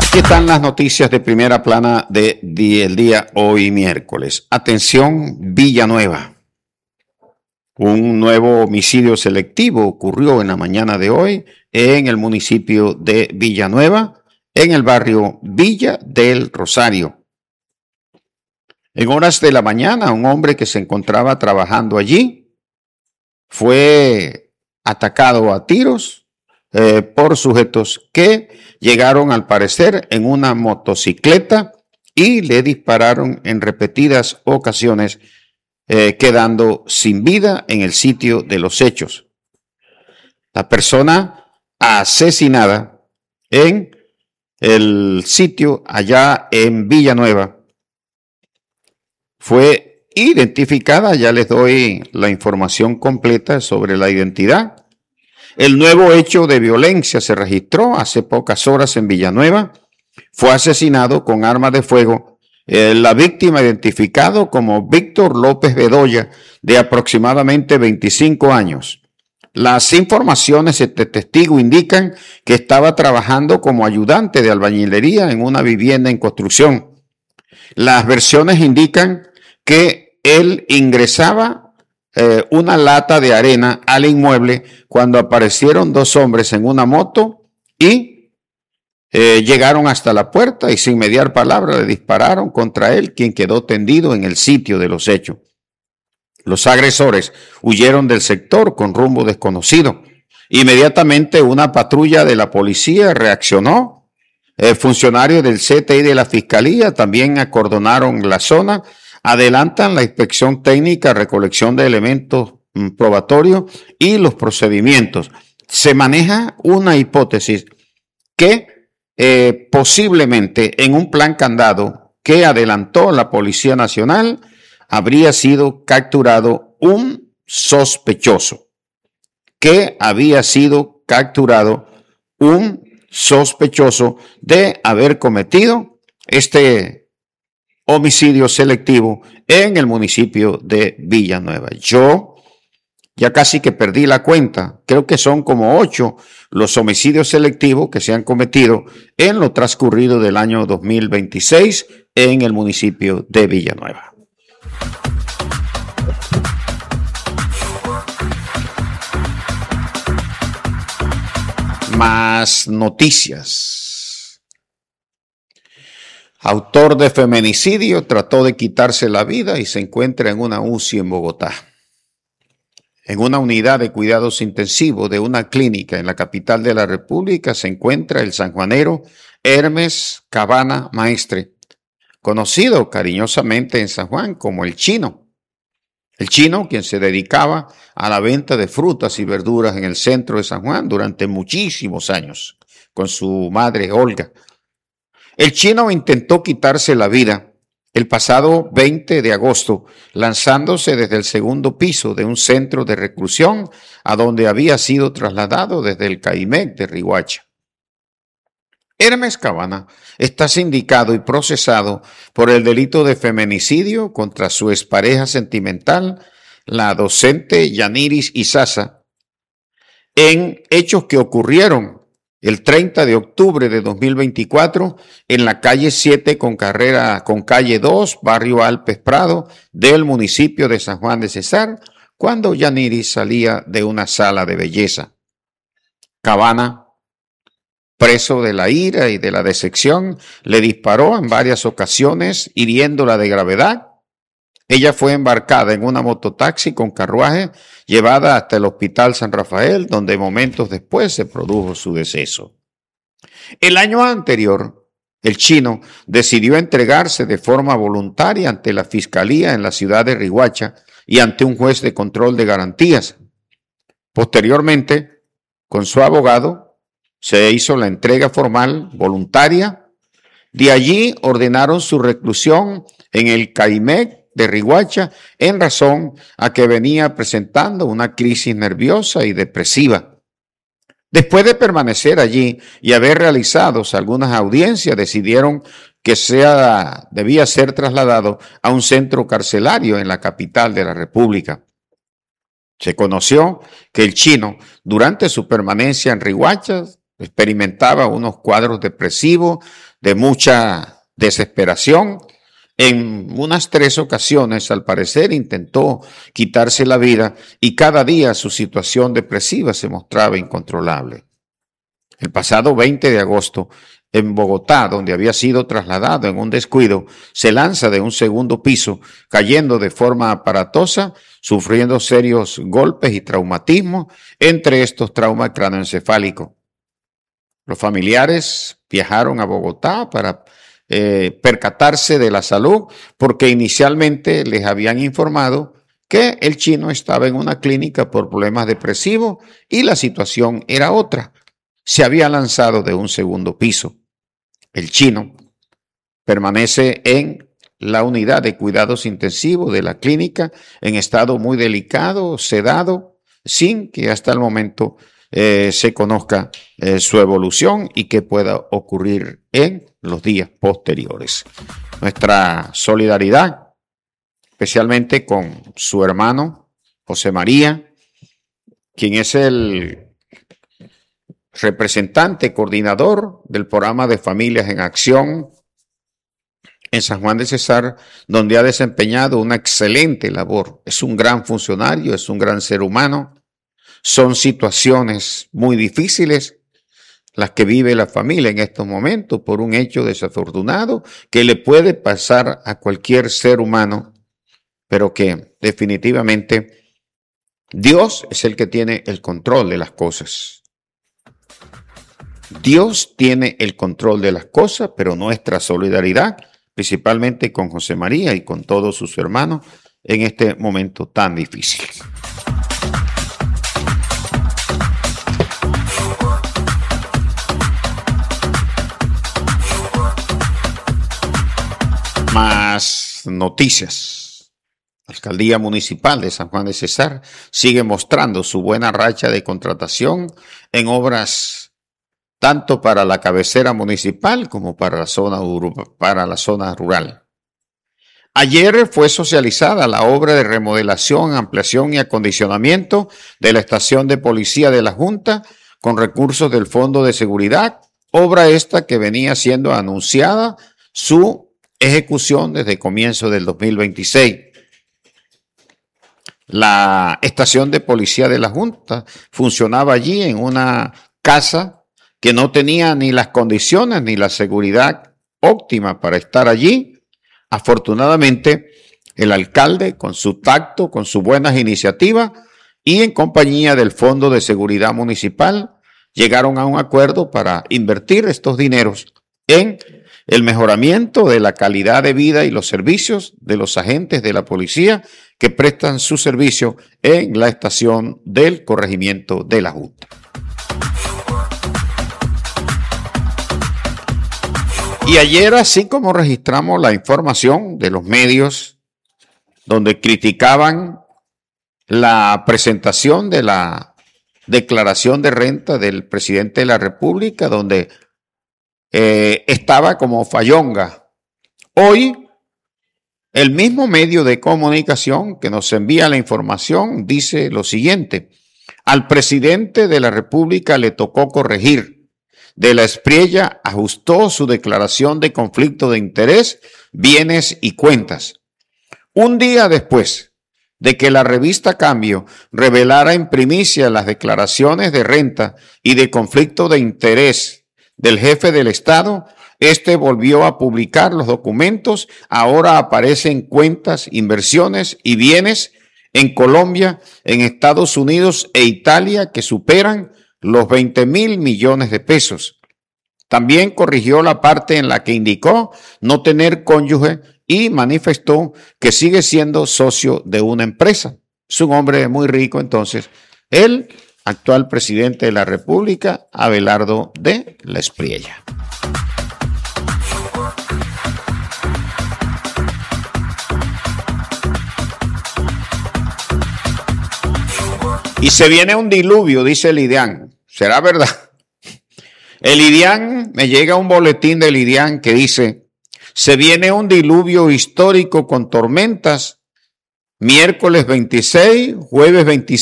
Aquí están las noticias de primera plana del día hoy miércoles. Atención, Villanueva. Un nuevo homicidio selectivo ocurrió en la mañana de hoy en el municipio de Villanueva, en el barrio Villa del Rosario. En horas de la mañana, un hombre que se encontraba trabajando allí fue atacado a tiros por sujetos que llegaron al parecer en una motocicleta y le dispararon en repetidas ocasiones, quedando sin vida en el sitio de los hechos. La persona asesinada en el sitio allá en Villanueva fue identificada. Ya les doy la información completa sobre la identidad. El nuevo hecho de violencia se registró hace pocas horas en Villanueva. Fue asesinado con arma de fuego la víctima, identificado como Víctor López Bedoya, de aproximadamente 25 años. Las informaciones de testigo indican que estaba trabajando como ayudante de albañilería en una vivienda en construcción. Las versiones indican que él ingresaba una lata de arena al inmueble cuando aparecieron dos hombres en una moto y llegaron hasta la puerta y sin mediar palabra le dispararon contra él, quien quedó tendido en el sitio de los hechos. Los agresores huyeron del sector con rumbo desconocido. Inmediatamente una patrulla de la policía reaccionó. Funcionarios del CTI de la Fiscalía también acordonaron la zona. Adelantan la inspección técnica, recolección de elementos probatorios y los procedimientos. Se maneja una hipótesis que posiblemente en un plan candado que adelantó la Policía Nacional habría sido capturado un sospechoso. De haber cometido este homicidio selectivo en el municipio de Villanueva. Yo ya casi que perdí la cuenta. Creo que son como 8 los homicidios selectivos que se han cometido en lo transcurrido del año 2026 en el municipio de Villanueva. Más noticias. Autor de feminicidio trató de quitarse la vida y se encuentra en una UCI en Bogotá. En una unidad de cuidados intensivos de una clínica en la capital de la República se encuentra el sanjuanero Hermes Cabana Maestre, conocido cariñosamente en San Juan como el Chino. El Chino, quien se dedicaba a la venta de frutas y verduras en el centro de San Juan durante muchísimos años, con su madre Olga. El Chino intentó quitarse la vida el pasado 20 de agosto, lanzándose desde el segundo piso de un centro de reclusión a donde había sido trasladado desde el CAIMEC de Riohacha. Hermes Cabana está sindicado y procesado por el delito de feminicidio contra su expareja sentimental, la docente Yaniris Izaza, en hechos que ocurrieron el 30 de octubre de 2024 en la calle 7 con calle 2, barrio Alpes Prado del municipio de San Juan de Cesar, cuando Yaniris salía de una sala de belleza. Cabana, preso de la ira y de la decepción, le disparó en varias ocasiones, hiriéndola de gravedad. Ella fue embarcada en una mototaxi con carruaje, llevada hasta el Hospital San Rafael, donde momentos después se produjo su deceso. El año anterior, el Chino decidió entregarse de forma voluntaria ante la Fiscalía en la ciudad de Riohacha y ante un juez de control de garantías. Posteriormente, con su abogado, se hizo la entrega formal voluntaria. De allí ordenaron su reclusión en el CAIMEC de Riohacha en razón a que venía presentando una crisis nerviosa y depresiva. Después de permanecer allí y haber realizado algunas audiencias, decidieron que debía ser trasladado a un centro carcelario en la capital de la República. Se conoció que el Chino, durante su permanencia en Riohacha, experimentaba unos cuadros depresivos de mucha desesperación. En unas 3 ocasiones, al parecer, intentó quitarse la vida y cada día su situación depresiva se mostraba incontrolable. El pasado 20 de agosto, en Bogotá, donde había sido trasladado en un descuido, se lanza de un segundo piso, cayendo de forma aparatosa, sufriendo serios golpes y traumatismos, entre estos traumas cráneoencefálicos. Los familiares viajaron a Bogotá para percatarse de la salud, porque inicialmente les habían informado que el chino estaba en una clínica por problemas depresivos y la situación era otra. Se había lanzado de un segundo piso. El chino permanece en la unidad de cuidados intensivos de la clínica en estado muy delicado, sedado, sin que hasta el momento se conozca su evolución y qué pueda ocurrir en los días posteriores. Nuestra solidaridad, especialmente con su hermano José María, quien es el representante, coordinador del programa de Familias en Acción en San Juan de Cesar, donde ha desempeñado una excelente labor. Es un gran funcionario, es un gran ser humano. Son situaciones muy difíciles las que vive la familia en estos momentos por un hecho desafortunado que le puede pasar a cualquier ser humano, pero que definitivamente Dios es el que tiene el control de las cosas. Dios tiene el control de las cosas, pero nuestra solidaridad, principalmente con José María y con todos sus hermanos, en este momento tan difícil. Más noticias. La Alcaldía Municipal de San Juan de Cesar sigue mostrando su buena racha de contratación en obras tanto para la cabecera municipal como para la zona rural. Ayer fue socializada la obra de remodelación, ampliación y acondicionamiento de la estación de policía de la Junta con recursos del Fondo de Seguridad, obra esta que venía siendo anunciada su ejecución desde comienzo del 2026. La estación de policía de la Junta funcionaba allí en una casa que no tenía ni las condiciones ni la seguridad óptima para estar allí. Afortunadamente, el alcalde, con su tacto, con sus buenas iniciativas y en compañía del Fondo de Seguridad Municipal, llegaron a un acuerdo para invertir estos dineros en el mejoramiento de la calidad de vida y los servicios de los agentes de la policía que prestan su servicio en la estación del corregimiento de la Junta. Y ayer, así como registramos la información de los medios donde criticaban la presentación de la declaración de renta del presidente de la República, donde estaba como fallonga. Hoy, el mismo medio de comunicación que nos envía la información dice lo siguiente: al presidente de la República le tocó corregir. De la Espriella ajustó su declaración de conflicto de interés, bienes y cuentas. Un día después de que la revista Cambio revelara en primicia las declaraciones de renta y de conflicto de interés del jefe del Estado, este volvió a publicar los documentos. Ahora aparecen cuentas, inversiones y bienes en Colombia, en Estados Unidos e Italia que superan los 20.000 millones de pesos. También corrigió la parte en la que indicó no tener cónyuge y manifestó que sigue siendo socio de una empresa. Es un hombre muy rico, entonces, el actual presidente de la República, Abelardo de la Espriella. Y se viene un diluvio, dice el IDEAN. ¿Será verdad? El IDEAN, me llega un boletín del IDEAN que dice: se viene un diluvio histórico con tormentas miércoles 26, jueves 27.